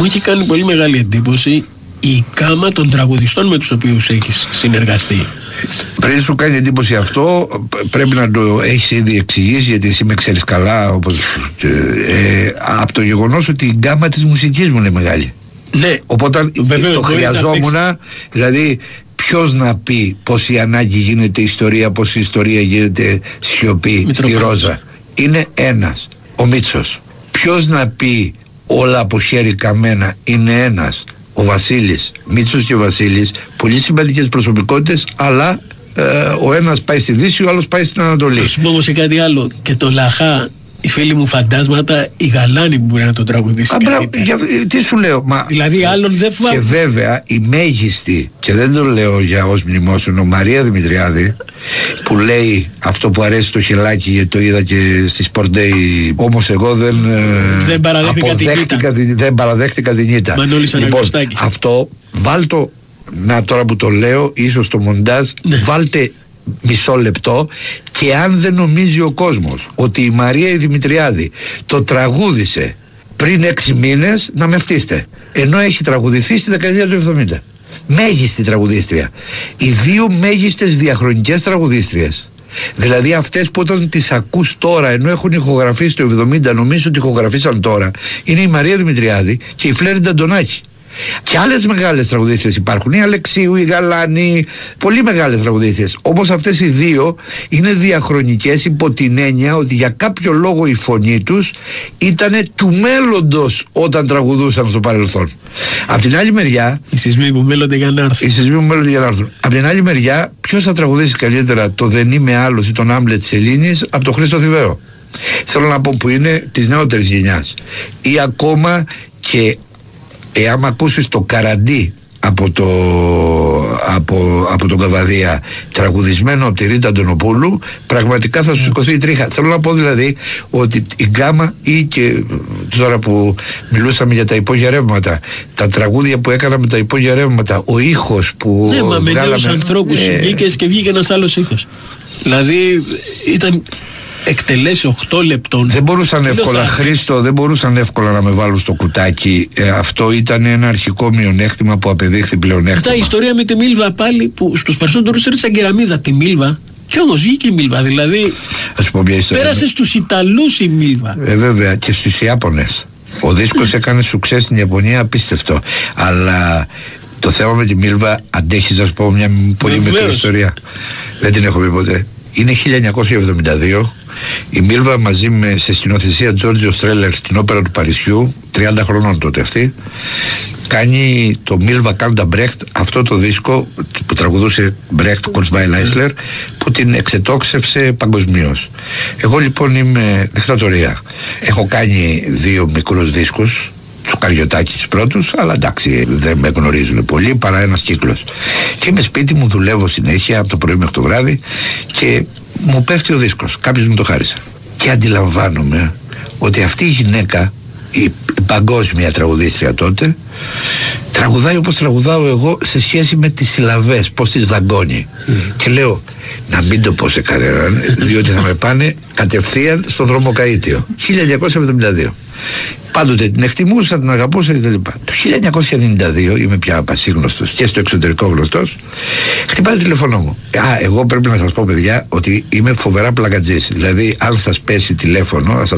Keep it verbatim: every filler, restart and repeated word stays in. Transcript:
μου έχει κάνει πολύ μεγάλη εντύπωση η γκάμα των τραγουδιστών με τους οποίους έχεις συνεργαστεί. Πριν σου κάνει εντύπωση αυτό, πρέπει να το έχεις ήδη εξηγήσει, γιατί εσύ με ξέρεις καλά, όπως, ε, από το γεγονός ότι η γκάμα της μουσικής μου είναι μεγάλη. Ναι, οπότε βεβαίως, το χρειαζόμουν, δηλαδή ποιος να πει πως η ανάγκη γίνεται ιστορία, πως η ιστορία γίνεται σιωπή στη Ρόζα. Είναι ένας, ο Μίτσος. Ποιος να πει όλα από χέρι καμένα, είναι ένας, ο Βασίλης. Μίτσος και Βασίλης, πολύ σημαντικές προσωπικότητες, αλλά ε, ο ένας πάει στη Δύση, ο άλλος πάει στην Ανατολή. Θα σου πω όμως σε κάτι άλλο, και το Λαχά, οι φίλοι μου φαντάσματα, η Γαλάνη που μπορεί να το τραγουδήσει. Αμπρα, για, τι σου λέω, μα, δηλαδή άλλον δεν φοβάμαι. Και βέβαια η μέγιστη, και δεν το λέω για ως μνημόσυνο, Μαρία Δημητριάδη, που λέει αυτό που αρέσει στο χελάκι, γιατί το είδα και στη Sport Day, όμως εγώ δεν, δεν παραδέχτηκα την ήττα. Δεν παραδέχτηκα την ήττα. Μανώλης λοιπόν, αυτό βάλτο, να τώρα που το λέω, ίσως το μοντάζ, ναι. Βάλτε μισό λεπτό, και αν δεν νομίζει ο κόσμος ότι η Μαρία η Δημητριάδη το τραγούδισε πριν έξι μήνες, να με φτύστε, ενώ έχει τραγουδηθεί στη δεκαετία του εβδομήντα. Μέγιστη τραγουδίστρια. Οι δύο μέγιστες διαχρονικές τραγουδίστριες, δηλαδή αυτές που όταν τις ακούς τώρα, ενώ έχουν ηχογραφήσει το εβδομήντα, νομίζω ότι ηχογραφήσαν τώρα, είναι η Μαρία Δημητριάδη και η Φλέριντα Αντωνάκη. Και άλλες μεγάλες τραγουδίστριες υπάρχουν, η Αλεξίου, η Γαλάνη, πολύ μεγάλες τραγουδίστριες. Όμως αυτές οι δύο είναι διαχρονικές υπό την έννοια ότι για κάποιο λόγο η φωνή τους ήταν του μέλλοντος όταν τραγουδούσαν στο παρελθόν. Απ' την άλλη μεριά, οι σεισμοί που μέλλονται για να έρθουν. Οι σεισμοί που μέλλονται για να έρθουν. Απ' την άλλη μεριά, ποιος θα τραγουδήσει καλύτερα το Δεν είμαι άλλος ή τον Άμλετ της Ελλήνης από τον Χρήστο Θηβαίο? Θέλω να πω, που είναι της νεότερης γενιάς. Ή ακόμα και εάν ακούσεις το Καραντί από, το, από, από τον Καβαδία, τραγουδισμένο από τη Ρίτα Αντωνοπούλου, πραγματικά θα σου σηκωθεί η τρίχα. Θέλω να πω δηλαδή ότι η γκάμα, ή και τώρα που μιλούσαμε για τα υπόγεια ρεύματα, τα τραγούδια που έκανα με τα υπόγεια ρεύματα, ο ήχος που ναι, μα με νέους ανθρώπους ε... βγήκες και βγήκε ένας άλλος ήχος. Δηλαδή ήταν εκτελέσει οκτώ λεπτών. Δεν μπορούσαν εύκολα, Χρήστο, δεν μπορούσαν εύκολα να με βάλουν στο κουτάκι. Ε, αυτό ήταν ένα αρχικό μειονέκτημα που απεδείχθη πλεονέκτημα. Αυτά η ιστορία με τη Μίλβα πάλι, που στους περισσότερους έριξαν κεραμίδα τη Μίλβα. Κι όμως βγήκε η Μίλβα, δηλαδή. Ας πω μια ιστορία. Πέρασε στους Ιταλούς η Μίλβα. Ε, βέβαια, και στους Ιάπωνες. Ο δίσκος έκανε σουξέ στην Ιαπωνία, απίστευτο. Αλλά το θέμα με τη Μίλβα, αντέχεις να σου πω μια πολύ μικρή ιστορία. Δεν την έχω πει ποτέ. Είναι χίλια εννιακόσια εβδομήντα δύο. Η Μίλβα μαζί με, σε σκηνοθεσία Τζόρτζιο Στρέλερ στην Όπερα του Παρισιού, τριάντα χρονών τότε αυτή, κάνει το Μίλβα Κάντα Μπρέχτ, αυτό το δίσκο που τραγουδούσε Μπρέχτ, Κουrzweil Eisler, που την εξετόξευσε παγκοσμίως. Εγώ λοιπόν είμαι δικτατορία. Έχω κάνει δύο μικρούς δίσκους, του Καριωτάκη τους πρώτους, αλλά εντάξει, δεν με γνωρίζουν πολύ, παρά ένας κύκλος. Και είμαι σπίτι μου, δουλεύω συνέχεια από το πρωί μέχρι το βράδυ και μου πέφτει ο δίσκος. Κάποιος μου το χάρισε. Και αντιλαμβάνομαι ότι αυτή η γυναίκα, η παγκόσμια τραγουδίστρια τότε, τραγουδάει όπως τραγουδάω εγώ σε σχέση με τις συλλαβές, πώς τις δαγκώνει. Mm. Και λέω, να μην το πω σε κανέναν, διότι θα με πάνε κατευθείαν στο δρομοκαΐτιο. χίλια εννιακόσια εβδομήντα δύο. Πάντοτε την εκτιμούσα, την αγαπούσα κτλ. Το χίλια εννιακόσια ενενήντα δύο, είμαι πια πασίγνωστος και στο εξωτερικό γνωστός, χτυπάει το τηλέφωνο μου. Α, εγώ πρέπει να σας πω, παιδιά, ότι είμαι φοβερά πλακατζής. Δηλαδή, αν σας πέσει τηλέφωνο,